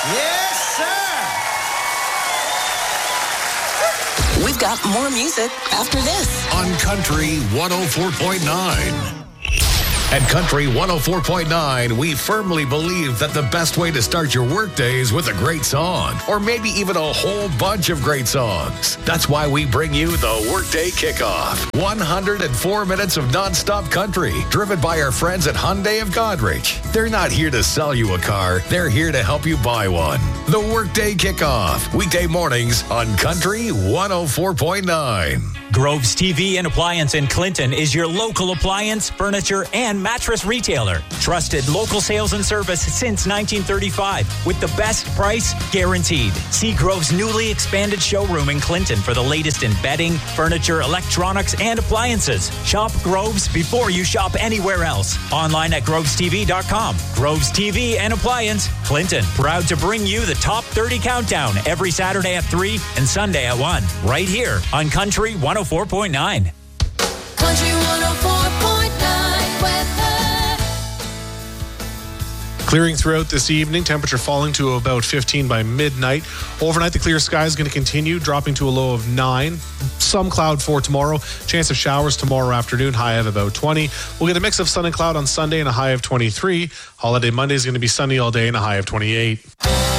Yes, sir. We've got more music after this. On Country 104.9. At Country 104.9, we firmly believe that the best way to start your workday is with a great song, or maybe even a whole bunch of great songs. That's why we bring you the Workday Kickoff. 104 minutes of nonstop country, driven by our friends at Hyundai of Godrich. They're not here to sell you a car, they're here to help you buy one. The Workday Kickoff, weekday mornings on Country 104.9. Groves TV and Appliance in Clinton is your local appliance, furniture, and mattress retailer. Trusted local sales and service since 1935 with the best price guaranteed. See Groves' newly expanded showroom in Clinton for the latest in bedding, furniture, electronics, and appliances. Shop Groves before you shop anywhere else. Online at grovestv.com. Groves TV and Appliance, Clinton. Proud to bring you the top 30 countdown every Saturday at 3 and Sunday at 1. Right here on Country 104.9. Country 104.9 weather. Clearing throughout this evening, temperature falling to about 15 by midnight. Overnight, the clear sky is going to continue, dropping to a low of 9. Some cloud for tomorrow. Chance of showers tomorrow afternoon, high of about 20. We'll get a mix of sun and cloud on Sunday and a high of 23. Holiday Monday is going to be sunny all day and a high of 28.